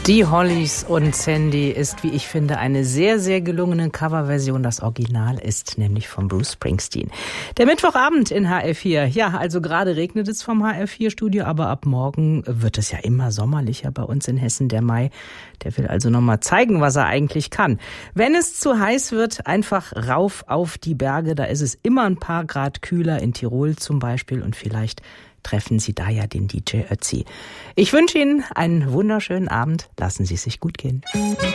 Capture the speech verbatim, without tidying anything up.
Die Hollies und Sandy ist, wie ich finde, eine sehr, sehr gelungene Coverversion. Das Original ist nämlich von Bruce Springsteen. Der Mittwochabend in H R vier. Ja, also gerade regnet es vom H R vier Studio, aber ab morgen wird es ja immer sommerlicher bei uns in Hessen. Der Mai, der will also nochmal zeigen, was er eigentlich kann. Wenn es zu heiß wird, einfach rauf auf die Berge. Da ist es immer ein paar Grad kühler, in Tirol zum Beispiel, und vielleicht treffen Sie da ja den D J Ötzi. Ich wünsche Ihnen einen wunderschönen Abend. Lassen Sie es sich gut gehen.